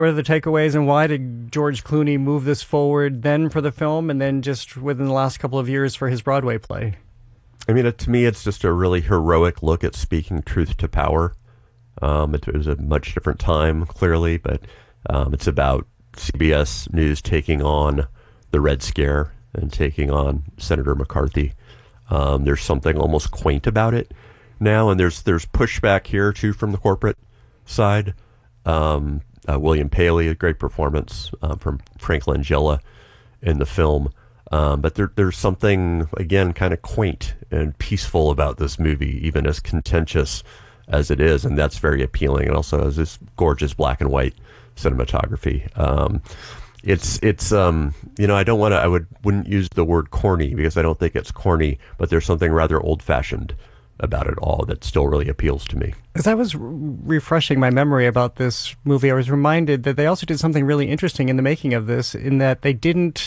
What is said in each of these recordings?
What are the takeaways, and why did George Clooney move this forward then for the film, and then just within the last couple of years for his Broadway play? I mean, to me, it's just a really heroic look at speaking truth to power. It was a much different time, clearly, but it's about CBS News taking on the Red Scare and taking on Senator McCarthy. There's something almost quaint about it now, and there's pushback here, too, from the corporate side. William Paley, a great performance from Frank Langella in the film. But there's something, again, kind of quaint and peaceful about this movie, even as contentious as it is, and that's very appealing. And also has this gorgeous black and white cinematography. I wouldn't use the word corny, because I don't think it's corny, but there's something rather old-fashioned about it all that still really appeals to me. As I was refreshing my memory about this movie, I was reminded that they also did something really interesting in the making of this, in that they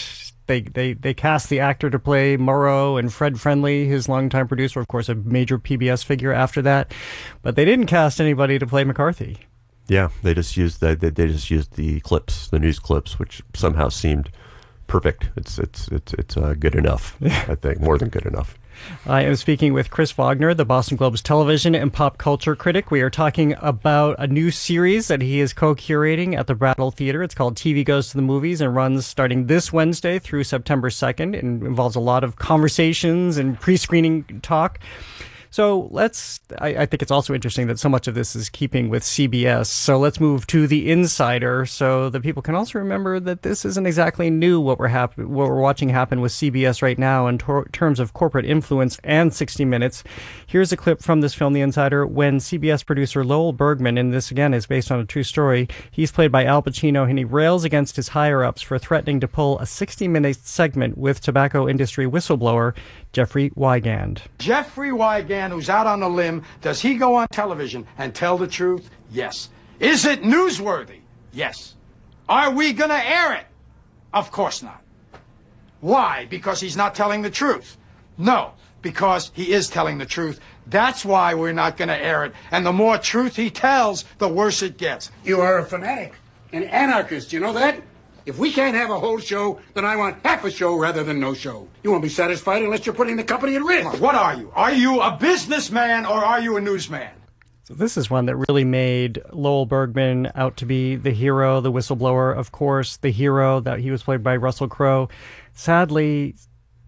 cast the actor to play Murrow and Fred Friendly, his longtime producer, of course, a major PBS figure after that, but they didn't cast anybody to play McCarthy. Yeah, they just used the clips, the news clips, which somehow seemed perfect. It's good enough. I think more than good enough. I am speaking with Chris Wagner, the Boston Globe's television and pop culture critic. We are talking about a new series that he is co-curating at the Brattle Theater. It's called TV Goes to the Movies and runs starting this Wednesday through September 2nd and involves a lot of conversations and pre-screening talk. So I think it's also interesting that so much of this is keeping with CBS. So let's move to The Insider so that people can also remember that this isn't exactly new, what we're watching happen with CBS right now in terms of corporate influence and 60 Minutes. Here's a clip from this film, The Insider, when CBS producer Lowell Bergman, and this again is based on a true story, he's played by Al Pacino, and he rails against his higher-ups for threatening to pull a 60-minute segment with tobacco industry whistleblower Jeffrey Wigand. Jeffrey Wigand, who's out on a limb, does he go on television and tell the truth? Yes. Is it newsworthy? Yes. Are we going to air it? Of course not. Why? Because he's not telling the truth? No, because he is telling the truth. That's why we're not going to air it. And the more truth he tells, the worse it gets. You are a fanatic, an anarchist, you know that? If we can't have a whole show, then I want half a show rather than no show. You won't be satisfied unless you're putting the company at risk. What are you? Are you a businessman or are you a newsman? So this is one that really made Lowell Bergman out to be the hero, the whistleblower, of course, the hero, that he was played by Russell Crowe. Sadly, the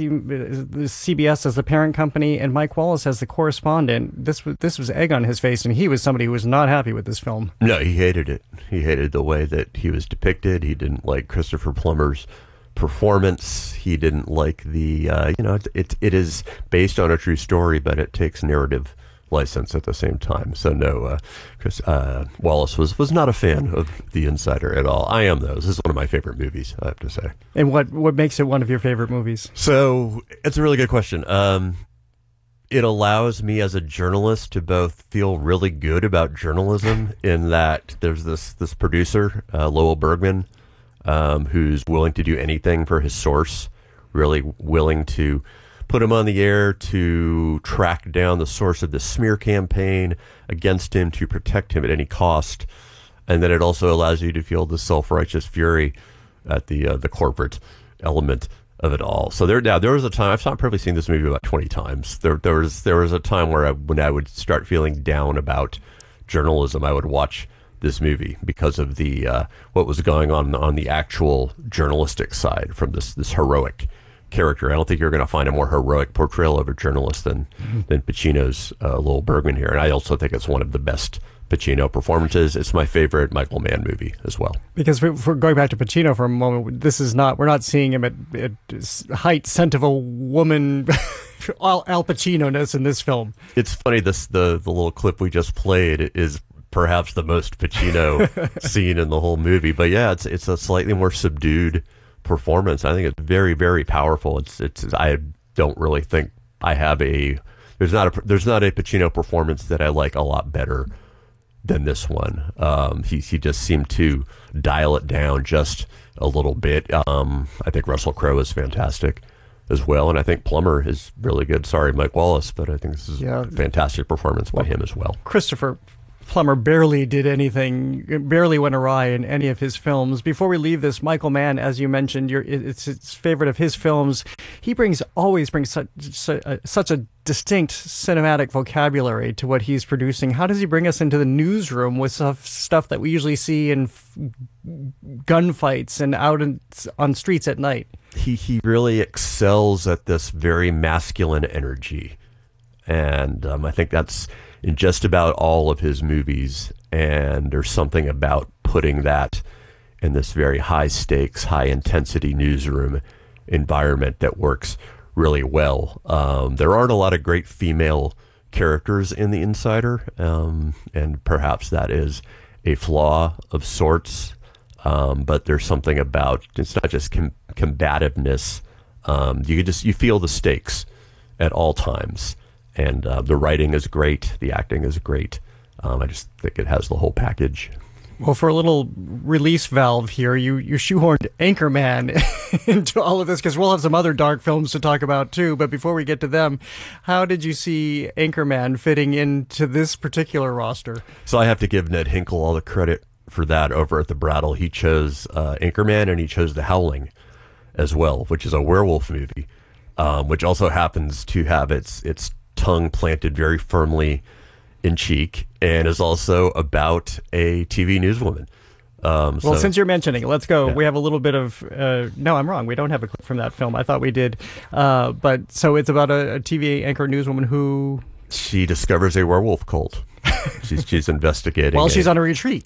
CBS as the parent company and Mike Wallace as the correspondent, this was egg on his face, and he was somebody who was not happy with this film. No, he hated it. He hated the way that he was depicted. He didn't like Christopher Plummer's performance. He didn't like the, it is based on a true story, but it takes narrative license at the same time. So no, Chris Wallace was not a fan of The Insider at all. I am, though. This is one of my favorite movies, I have to say. And what makes it one of your favorite movies? So it's a really good question. It allows me as a journalist to both feel really good about journalism in that there's this producer, Lowell Bergman, who's willing to do anything for his source, really willing to put him on the air to track down the source of the smear campaign against him, to protect him at any cost. And then it also allows you to feel the self-righteous fury at the corporate element of it all. So there was a time, I've probably seen this movie about 20 times. There was a time where when I would start feeling down about journalism, I would watch this movie because of the what was going on the actual journalistic side from this heroic character. I don't think you're going to find a more heroic portrayal of a journalist than Pacino's Lowell Bergman here. And I also think it's one of the best Pacino performances. It's my favorite Michael Mann movie as well. Because we're going back to Pacino for a moment, we're not seeing him at height, scent of a woman, Al Pacino-ness in this film. It's funny, the little clip we just played is perhaps the most Pacino scene in the whole movie. But yeah, it's a slightly more subdued performance. I think it's very, very powerful. I don't really think I have there's not a Pacino performance that I like a lot better than this one. He just seemed to dial it down just a little bit. I think Russell Crowe is fantastic as well, and I think Plummer is really good. Sorry, Mike Wallace, but I think this is a fantastic performance by him as well. Christopher Plummer barely did anything, barely went awry in any of his films. Before we leave this, Michael Mann, as you mentioned, it's favorite of his films. He always brings such a distinct cinematic vocabulary to what he's producing. How does he bring us into the newsroom with stuff that we usually see in gunfights and out on streets at night? He really excels at this very masculine energy. And I think that's in just about all of his movies. And there's something about putting that in this very high stakes, high intensity newsroom environment that works really well. There aren't a lot of great female characters in The Insider. And perhaps that is a flaw of sorts. But there's something about, it's not just combativeness. You feel the stakes at all times. And the writing is great. The acting is great. I just think it has the whole package. Well, for a little release valve here, you shoehorned Anchorman into all of this, because we'll have some other dark films to talk about too. But before we get to them, how did you see Anchorman fitting into this particular roster? So I have to give Ned Hinkle all the credit for that over at the Brattle. He chose Anchorman, and he chose The Howling as well, which is a werewolf movie, which also happens to have its tongue planted very firmly in cheek, and is also about a TV newswoman. Well, since you're mentioning it, let's go. Yeah. We have a little bit of... no, I'm wrong. We don't have a clip from that film. I thought we did. But so it's about a TV anchor newswoman who... She discovers a werewolf cult. She's investigating. While she's on a retreat.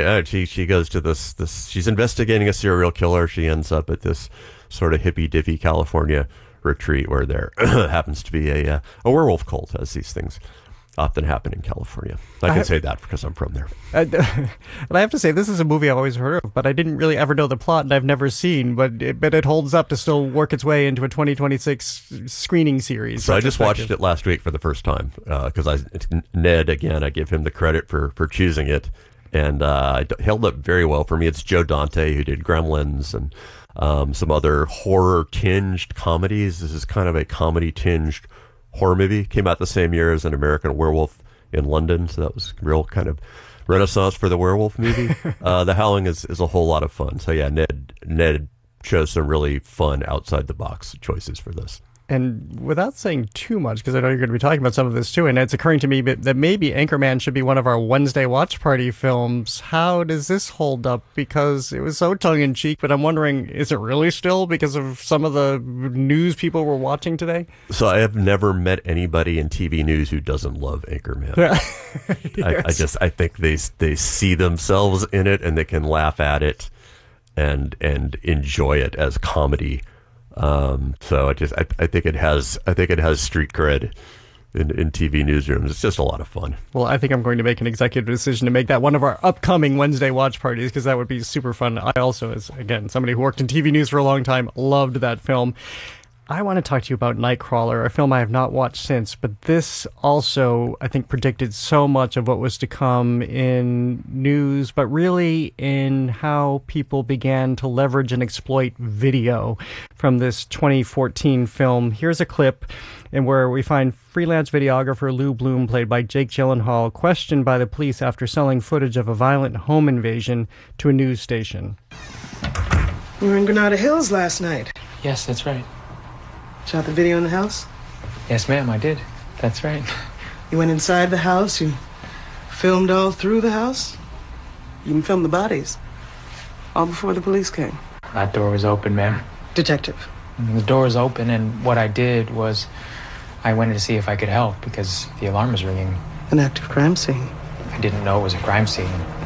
She goes to this. She's investigating a serial killer. She ends up at this sort of hippy-dippy California retreat where there happens to be a werewolf cult, as these things often happen in California. I can say that because I'm from there. And I have to say, this is a movie I've always heard of, but I didn't really ever know the plot, and I've never seen. But it holds up to still work its way into a 2026 screening series. So I just watched it last week for the first time because Ned, again, I give him the credit for choosing it, and it held up very well for me. It's Joe Dante, who did Gremlins and some other horror-tinged comedies. This is kind of a comedy-tinged horror movie. Came out the same year as An American Werewolf in London, so that was real kind of renaissance for the werewolf movie. The Howling is a whole lot of fun. So yeah, Ned chose some really fun outside-the-box choices for this. And without saying too much, because I know you're going to be talking about some of this too, and it's occurring to me that maybe Anchorman should be one of our Wednesday watch party films. How does this hold up? Because it was so tongue-in-cheek, but I'm wondering, is it really still because of some of the news people were watching today? So I have never met anybody in TV news who doesn't love Anchorman. Yes. I think they see themselves in it, and they can laugh at it and enjoy it as comedy. So I think it has street cred in TV newsrooms. It's just a lot of fun. Well, I think I'm going to make an executive decision to make that one of our upcoming Wednesday watch parties, because that would be super fun. I also, as again somebody who worked in TV news for a long time, loved that film. I want to talk to you about Nightcrawler, a film I have not watched since, but this also, I think, predicted so much of what was to come in news, but really in how people began to leverage and exploit video from this 2014 film. Here's a clip in where we find freelance videographer Lou Bloom, played by Jake Gyllenhaal, questioned by the police after selling footage of a violent home invasion to a news station. You were in Granada Hills last night. Yes, that's right. Shot the video in the house? Yes, ma'am, I did. That's right. You went inside the house, you filmed all through the house? You even filmed the bodies? All before the police came? That door was open, ma'am. Detective. The door was open, and what I did was I went in to see if I could help because the alarm was ringing. An active crime scene. I didn't know it was a crime scene.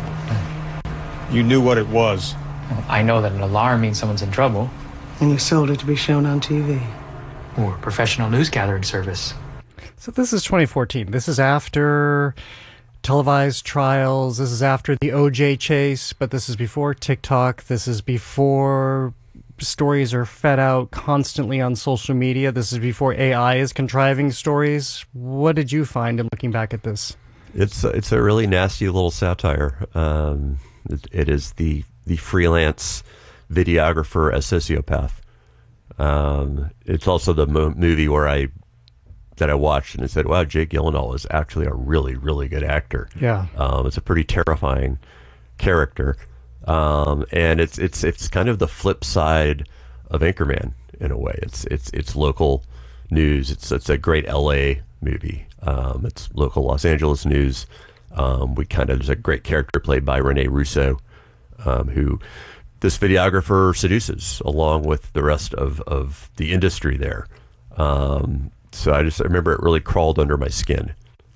You knew what it was? I know that an alarm means someone's in trouble. And you sold it to be shown on TV. Or professional news gathering service. So this is 2014. This is after televised trials. This is after the OJ chase, but this is before TikTok. This is before stories are fed out constantly on social media. This is before AI is contriving stories. What did you find in looking back at this? It's a really nasty little satire. It is the freelance videographer as sociopath. It's also the movie where I that I watched and I said, wow, Jake Gyllenhaal is actually a really, really good actor. Yeah. It's a pretty terrifying character. And it's kind of the flip side of Anchorman in a way. It's local news. It's a great LA movie. It's local Los Angeles news. There's a great character played by Rene Russo, who this videographer seduces along with the rest of the industry there. So I remember it really crawled under my skin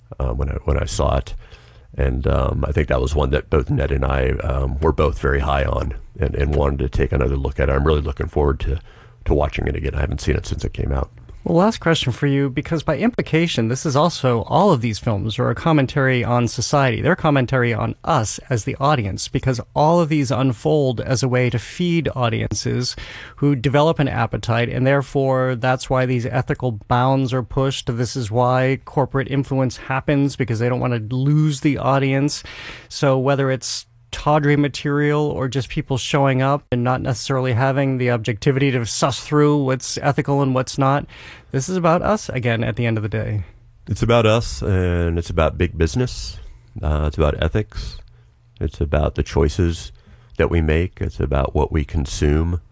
when I saw it, and I think that was one that both Ned and I were both very high on and wanted to take another look at it. I'm really looking forward to watching it again. I haven't seen it since it came out. Well, last question for you, because by implication, this is also, all of these films are a commentary on society. They're a commentary on us as the audience, because all of these unfold as a way to feed audiences who develop an appetite, and therefore that's why these ethical bounds are pushed. This is why corporate influence happens, because they don't want to lose the audience. So whether it's tawdry material or just people showing up and not necessarily having the objectivity to suss through what's ethical and what's not, this is about us again at the end of the day. It's about us, and it's about big business. It's about ethics. It's about the choices that we make. It's about what we consume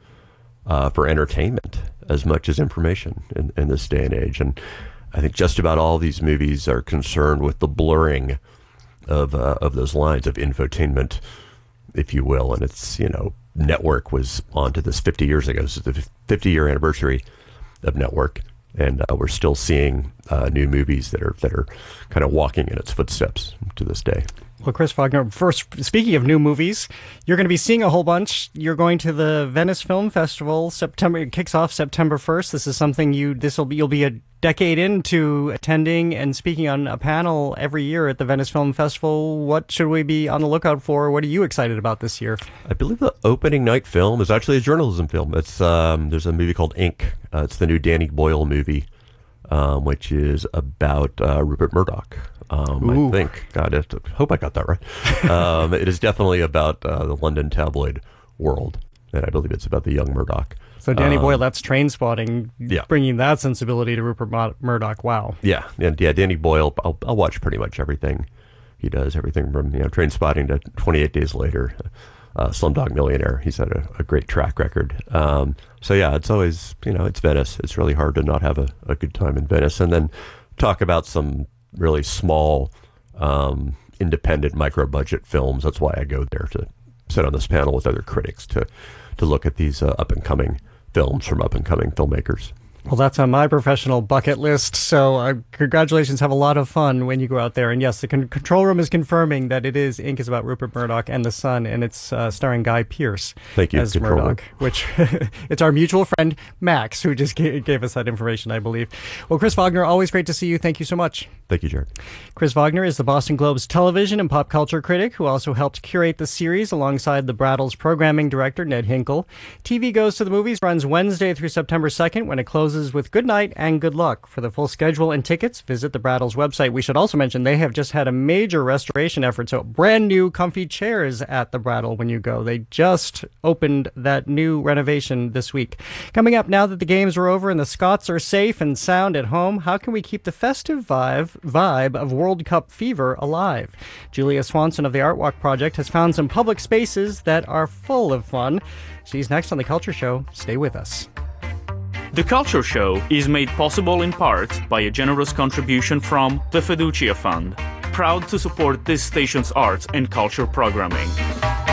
for entertainment as much as information in this day and age. And I think just about all these movies are concerned with the blurring of those lines of infotainment, if you will. And it's, Network was onto this 50 years ago. This is the 50-year anniversary of Network, and we're still seeing new movies that are kind of walking in its footsteps to this day. Well, Chris Wagner, first, speaking of new movies, you're going to be seeing a whole bunch. You're going to the Venice Film Festival. It kicks off September 1st. This is something you'll be a decade into attending and speaking on a panel every year at the Venice Film Festival. What should we be on the lookout for? What are you excited about this year? I believe the opening night film is actually a journalism film. It's there's a movie called Ink. It's the new Danny Boyle movie, which is about Rupert Murdoch. I think. God, I hope I got that right. It is definitely about the London tabloid world, and I believe it's about the young Murdoch. So Danny Boyle, that's Train Spotting, yeah, bringing that sensibility to Rupert Murdoch. Wow. Yeah, Danny Boyle, I'll watch pretty much everything he does, everything from Train Spotting to 28 Days Later, Slumdog Millionaire. He's had a great track record. So yeah, it's always, it's Venice. It's really hard to not have a good time in Venice. And then talk about some really small, independent, micro-budget films. That's why I go there, to sit on this panel with other critics to look at these up-and-coming films from up-and-coming filmmakers. Well, that's on my professional bucket list, so congratulations. Have a lot of fun when you go out there. And yes, the control room is confirming that Ink is about Rupert Murdoch and the son, and it's starring Guy Pearce. Thank you, as control Murdoch, room. which it's our mutual friend Max who just gave us that information, I believe. Well, Chris Wagner, always great to see you. Thank you so much. Thank you, Jared. Chris Wagner is the Boston Globe's television and pop culture critic who also helped curate the series alongside the Brattle's programming director, Ned Hinkle. TV Goes to the Movies runs Wednesday through September 2nd when it closes with good night and good luck. For the full schedule and tickets, visit the Brattle's website. We should also mention they have just had a major restoration effort, so brand new comfy chairs at the Brattle when you go. They just opened that new renovation this week. Coming up, now that the games are over and the Scots are safe and sound at home, how can we keep the festive vibe of World Cup fever alive? Julia Swanson of the Art Walk Project has found some public spaces that are full of fun. She's next on The Culture Show. Stay with us. The Culture Show is made possible in part by a generous contribution from the Fiducia Fund, proud to support this station's arts and culture programming.